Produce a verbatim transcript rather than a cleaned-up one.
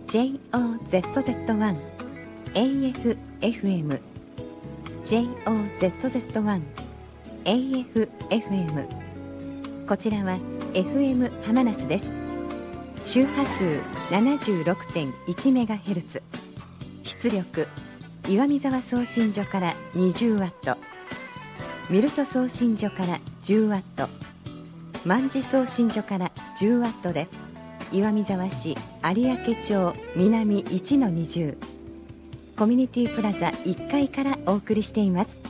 ジェイオーゼットゼットワン エーエフエフエム ジェイオーゼットゼットワン エーエフエフエム こちらは エフエム ハマナスです。周波数 ななじゅうろくてんいちメガヘルツ、出力岩見沢送信所からにじゅうワット、ミルト送信所からじゅうワット、万事送信所からじゅうワットで、岩見沢市有明町南 いちのにじゅう コミュニティプラザいっかいからお送りしています。